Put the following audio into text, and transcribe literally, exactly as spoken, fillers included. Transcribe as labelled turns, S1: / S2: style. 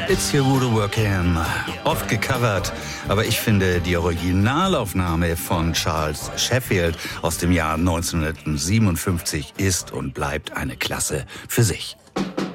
S1: It's Your Voodoo Working, oft gecovert, aber ich finde, die Originalaufnahme von Charles Sheffield aus dem Jahr neunzehnhundertsiebenundfünfzig ist und bleibt eine Klasse für sich.